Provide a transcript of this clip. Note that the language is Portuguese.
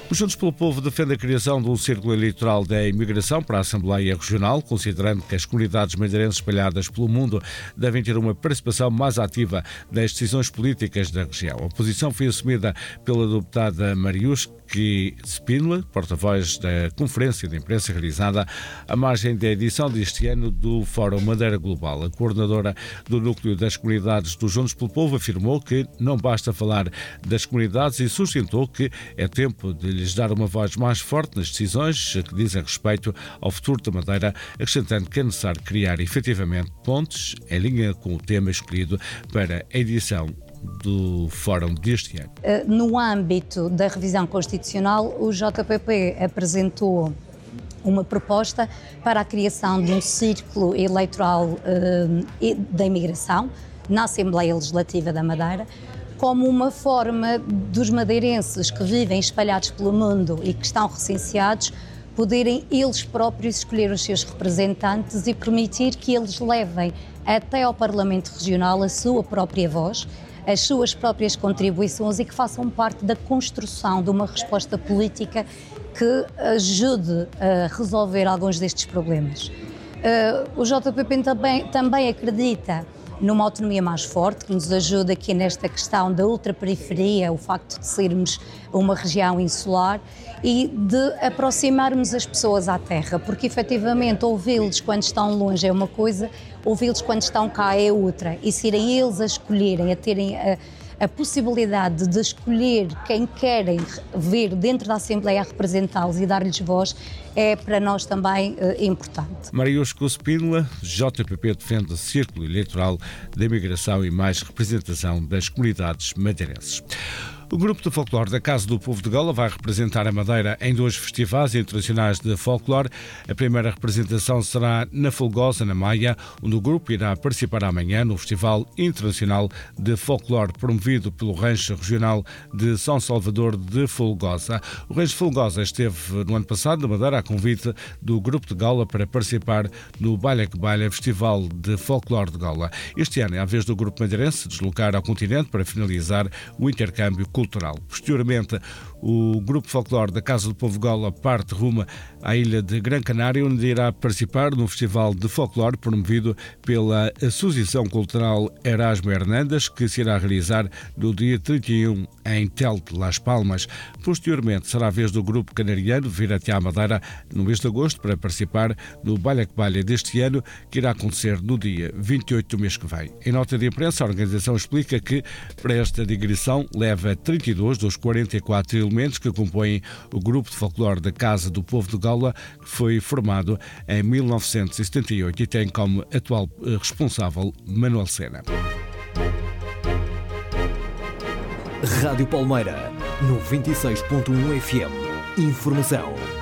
Os Juntos pelo Povo defende a criação de um círculo eleitoral da imigração para a Assembleia Regional, considerando que as comunidades madeirenses espalhadas pelo mundo devem ter uma participação mais ativa nas decisões políticas da região. A posição foi assumida pela deputada Mariusca Spínola, porta-voz da conferência de imprensa realizada à margem da edição deste ano do Fórum Madeira Global. A coordenadora do Núcleo das Comunidades dos Juntos pelo Povo afirmou que não basta falar das comunidades e sustentou que é tempo de lhes dar uma voz mais forte nas decisões que dizem respeito ao futuro da Madeira, acrescentando que é necessário criar efetivamente pontes em linha com o tema escolhido para a edição do Fórum deste ano. No âmbito da revisão constitucional, o JPP apresentou uma proposta para a criação de um círculo eleitoral da imigração na Assembleia Legislativa da Madeira, como uma forma dos madeirenses que vivem espalhados pelo mundo e que estão recenseados poderem eles próprios escolher os seus representantes e permitir que eles levem até ao Parlamento Regional a sua própria voz, as suas próprias contribuições e que façam parte da construção de uma resposta política que ajude a resolver alguns destes problemas. O JPP também acredita numa autonomia mais forte, que nos ajuda aqui nesta questão da ultraperiferia, o facto de sermos uma região insular e de aproximarmos as pessoas à terra, porque efetivamente ouvi-los quando estão longe é uma coisa, ouvi-los quando estão cá é outra, e serem eles a escolherem, a terem a possibilidade de escolher quem querem ver dentro da Assembleia a representá-los e dar-lhes voz é para nós também importante. Mariusca Spínola, JPP defende o círculo eleitoral da imigração e mais representação das comunidades madeirenses. O grupo de folclore da Casa do Povo de Gola vai representar a Madeira em 2 festivais internacionais de folclore. A primeira representação será na Folgosa, na Maia, onde o grupo irá participar amanhã no Festival Internacional de Folclore, promovido pelo Rancho Regional de São Salvador de Folgosa. O Rancho Folgosa esteve no ano passado na Madeira a convite do grupo de Gola para participar no Baile que Baile Festival de Folclore de Gola. Este ano é a vez do grupo madeirense se deslocar ao continente para finalizar o intercâmbio cultural. Posteriormente, o grupo folclore da Casa do Povo de Gola parte rumo à ilha de Gran Canária, onde irá participar no Festival de Folclore promovido pela Associação Cultural Erasmo Hernandes, que se irá realizar no dia 31 em Tel de Las Palmas. Posteriormente, será a vez do grupo canariano vir até à Madeira no mês de agosto para participar no Baile que Baile deste ano, que irá acontecer no dia 28 do mês que vem. Em nota de imprensa, a organização explica que para esta digressão leva 32 dos 44 elementos que compõem o grupo de folclore da Casa do Povo de Gola, que foi formado em 1978 e tem como atual responsável Manuel Sena. Rádio Palmeira, 96.1 FM. Informação.